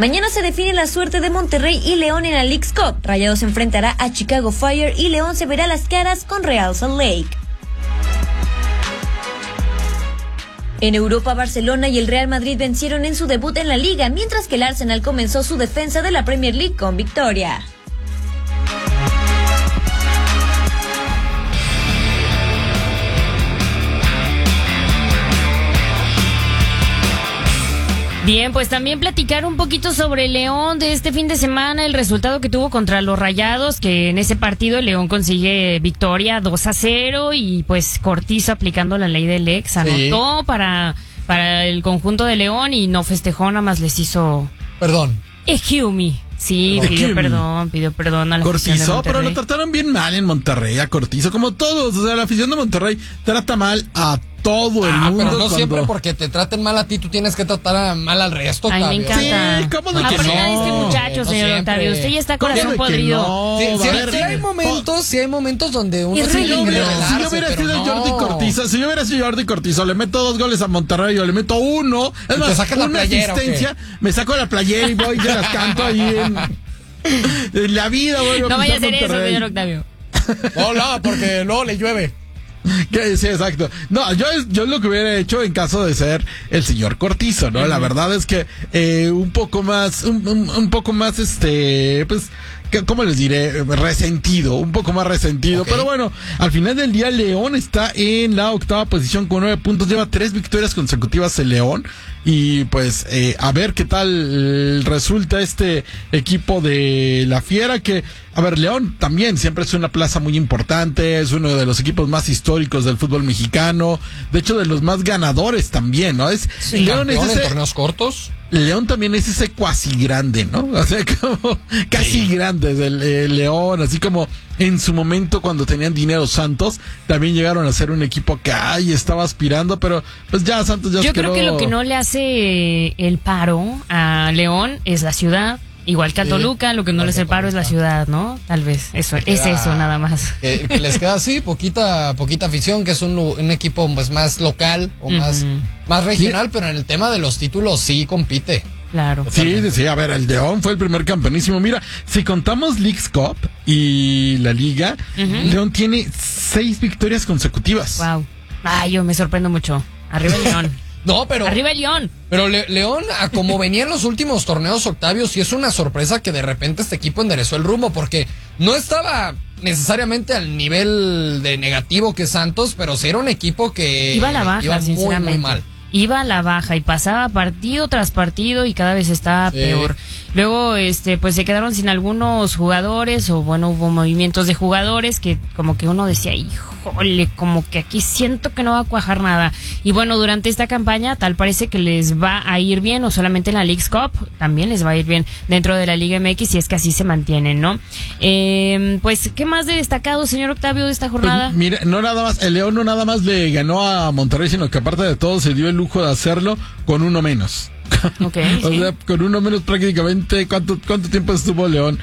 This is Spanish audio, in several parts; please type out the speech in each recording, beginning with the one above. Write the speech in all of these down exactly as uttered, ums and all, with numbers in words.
Mañana se define la suerte de Monterrey y León en la Leagues Cup. Rayados se enfrentará a Chicago Fire y León se verá las caras con Real Salt Lake. En Europa, Barcelona y el Real Madrid vencieron en su debut en la Liga, mientras que el Arsenal comenzó su defensa de la Premier League con victoria. Bien, pues también platicar un poquito sobre León de este fin de semana, el resultado que tuvo contra los Rayados, que en ese partido León consigue victoria dos a cero y pues Cortizo, aplicando la ley del ex, anotó sí. para, para el conjunto de León y no festejó, nada más les hizo... Perdón. Ejiumi. Sí, Perdón. pidió perdón, pidió perdón a la afición de Cortizo, Monterrey. pero lo trataron bien mal en Monterrey, a Cortizo, como todos. O sea, la afición de Monterrey trata mal a todo el ah, mundo. pero no cuando... siempre porque te traten mal a ti, tú tienes que tratar mal al resto. Ay, me encanta. Sí, ¿cómo de que Aprenda no? de este muchacho, No señor siempre. Octavio. Usted ya está ¿Cómo corazón de que podrido. no? Sí, sí, A sí, ver, sí hay momentos, sí hay momentos donde uno Es se Si yo hubiera, rebelarse, si yo hubiera pero sido no. Jordi Cortizo, si yo hubiera sido Jordi Cortizo, le meto dos goles a Monterrey o le meto uno, es ¿Y más, te sacas la una playera, asistencia, me saco la playera y voy y ya las canto ahí en, en la vida. Voy a No vaya a pisar hacer eso, Monterrey. señor Octavio. No, no, porque luego le llueve. Que, sí, exacto. No, yo, yo lo que hubiera hecho en caso de ser el señor Cortizo, ¿no? Uh-huh. La verdad es que eh, un poco más, un, un, un poco más, este, pues, ¿cómo les diré? Resentido, un poco más resentido. Okay. Pero bueno, al final del día, León está en la octava posición con nueve puntos. Lleva tres victorias consecutivas el León. Y pues, eh, a ver qué tal resulta este equipo de la Fiera, que, a ver, León también siempre es una plaza muy importante, es uno de los equipos más históricos del fútbol mexicano, de hecho de los más ganadores también, ¿no? Es, sí, León es ese, en torneos cortos. León también es ese cuasi grande, ¿no? O sea, como casi sí. grande el, el León, así como en su momento cuando tenían dinero Santos, también llegaron a ser un equipo que ay, estaba aspirando, pero pues ya Santos ya Yo aspiró. creo que lo que no le hace el paro a León es la ciudad. Igual que a Toluca, sí, lo que no les separo es la ciudad, ¿no? Tal vez, eso, queda, es eso nada más. Que, que les queda así, poquita poquita afición, que es un, un equipo pues más local o uh-huh. más, más regional, sí. Pero en el tema de los títulos sí compite. Claro. Sí, sí, a ver, el León fue el primer campeonísimo. Mira, si contamos Leagues Cup y la Liga, uh-huh. León tiene seis victorias consecutivas. Wow. Ay, yo me sorprendo mucho. Arriba el León. No, pero... Arriba el León. Pero Le, León, a como venía en los últimos torneos, Octavio, sí es una sorpresa que de repente este equipo enderezó el rumbo, porque no estaba necesariamente al nivel de negativo que Santos, pero sí era un equipo que iba a la baja, iba sinceramente. Muy, muy mal. Iba a la baja y pasaba partido tras partido y cada vez estaba sí. peor. Luego, este, pues se quedaron sin algunos jugadores o bueno, hubo movimientos de jugadores que como que uno decía, híjole, como que aquí siento que no va a cuajar nada. Y bueno, durante esta campaña tal parece que les va a ir bien, no solamente en la Leagues Cup, también les va a ir bien dentro de la Liga M X si es que así se mantienen, ¿no? Eh, pues, ¿qué más de destacado, señor Octavio, de esta jornada? Pues, mire, no nada más, el León no nada más le ganó a Monterrey, sino que aparte de todo se dio el lujo de hacerlo con uno menos. Okay, o sí. sea, con uno menos prácticamente, ¿cuánto, cuánto tiempo estuvo León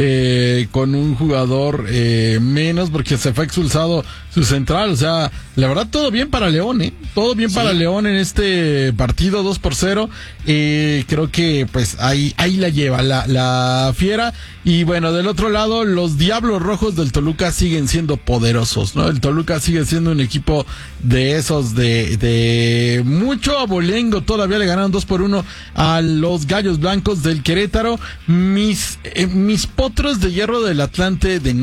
eh, con un jugador eh, menos? Porque se fue expulsado su central, o sea, la verdad todo bien para León, ¿eh? Todo bien sí. para León en este partido, dos por cero, eh, creo que pues ahí, ahí la lleva la, la Fiera, y bueno, del otro lado, los Diablos Rojos del Toluca siguen siendo poderosos, ¿no? El Toluca sigue siendo un equipo de esos, de, de mucho abolengo, todavía le ganaron dos por uno a los Gallos Blancos del Querétaro. Mis, eh, mis potros de hierro del Atlante de